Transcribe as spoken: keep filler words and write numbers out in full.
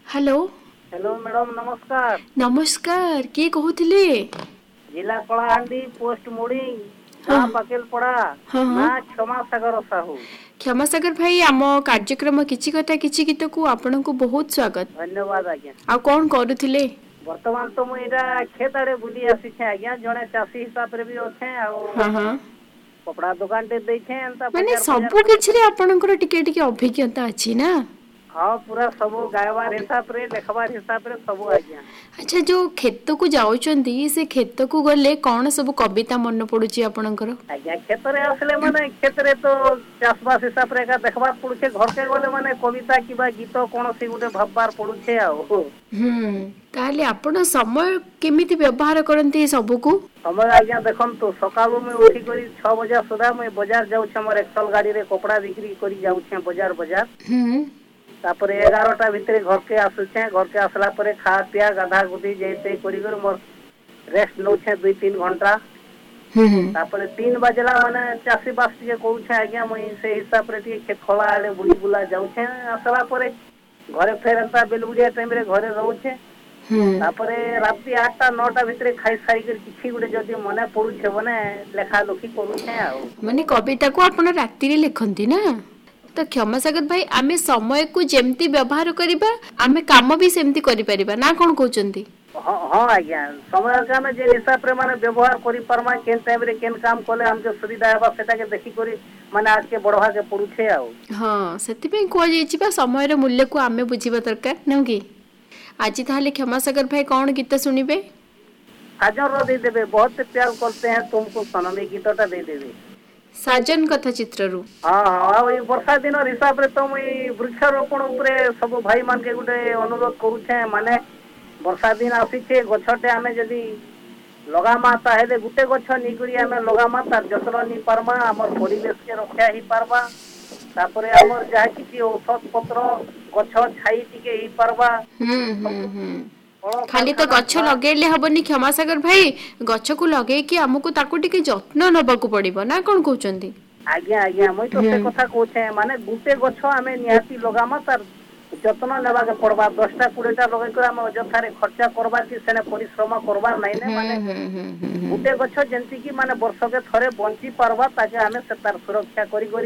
Hello hello madam नमस्कार। नमस्कार किए कहूथिले? जिला कलाहांडी पोस्ट मुड़ी हाँ गाँ पाकेलपड़ा हाँ ना हाँ क्षमा सागर साहू। क्षमा सागर भाई आम कार्यक्रम किछि कथा किछि गीत को आपण को बहुत स्वागत। धन्यवाद आज्ञा। आ कौन करूथिले? वर्तमान तो मुझे खेत आड़े बुली आसी आज्ञा जड़े चाषी हिसाब से भी अच्छे हाँ हाँ कपड़ा दुकान टे देखे एंता माने बाजार बाजार सबु किछि रे आपणकर टिके टिके अभिज्ञता अछि ना? हाँ पूरा सब गायबार हिसाब रे देखबार हिसाब रे सब आज्ञा। अच्छा जो खेत को जाउचंदी से खेत को गले कौन सब कविता मन पड़ुची आपणकर? आज्ञा खेत रे असले माने खेत रे तो चाषबास हिसाब रे का देखबार पड़ुछे घर के गले माने कविता किबा गीत कोन से गुटे भाबबार पड़ुछे आ हम्म ताले आपण समय केमिति व्यवहार करंती सब को? समय आज्ञा देखंतु सकाळु में उठी करी छह बजे सुधा मैं बाजार जाउछे मोर एक्सल गाड़ी रे कपड़ा बिक्री करी जाउछे बाजार बाजार। हम्म तापर एगारटा भितरे घर के आसुछे घर के आसला परे खा पिया गाधा गुधी जैसे करी कर मोर रेस्ट नउछे दुई तीन घंटा। हम्म तापर तीन बजला माने चासी बास के कहउछे आज्ञा मैं से हिसाब रे टी खेत खोला आले बुली बुला जाउछे आसला परे घरे फेरंता बेलबुडिया टाइम रे घरे रहउछे। हम्म तापर राती आठटा नौटा भितरे खाई सारी कर किछि गुटे जदी मने पडुछे बने लेखा लखी करूछे आ माने कविता को आपण राति रे लिखंती ना? तो क्षमा सागर भाई आमे समय को जेमती व्यवहार करिबा आमे काम भी सेमती करि परिबा ना कोन कहउचंती? हाँ हाँ आज्ञा समय के हमें जे हिसाब रे माने व्यवहार करि परमा केन टाइम रे केन काम कोले हमके सुविधा हेबा सेटा के देखि करी माने आज के बढ़वा के पडुछे आ। हाँ सेति पे को जेछि बा समय रे मूल्य को आमे बुझिबा दरकार न कि? आज ताले क्षमा सागर भाई कौन गीत सुनिबे? साजन रो दे देबे बहुत प्यार करते हैं तुमको सनमी गीतटा दे देबे। साजन कथा चित्ररू। हाँ हाँ ये वर्षा दिन हिसाब रे तो मुई वृक्षारोपण उपरे सब भाई मान के गुटे अनुरोध करूछे माने वर्षा दिन आसीछे गछटे आमे जदी लगामा ताहेले गुटे गछ निकरी आमे लगामा तार जतन नि पारमा हमर परिवेश के रक्षा ही पारबा। तापरे हमर जहा किछि औषध पत्र गछ छाई टिके ही पारबा। हम्म हम्म हम्म खाली तो गछ लगेले हबनी क्षमा सागर भाई गछ को लगे कि हमको ताको टिके जत्न नबा को पड़िबो ना कोन कहउचंती? आज्ञा आज्ञा मुई तो से कथा कहूछे माने गुटे गछ आमे निहाती लगामा तार जत्न नेबा के पड़बा दसटा बीसटा लगे कर हम अजथारे खर्चा करबा कि सेने परिश्रम करबा नै ने माने गुटे गछ जेंति कि माने वर्ष के थरे बंची पारबा ताके हमें से तार सुरक्षा करी करी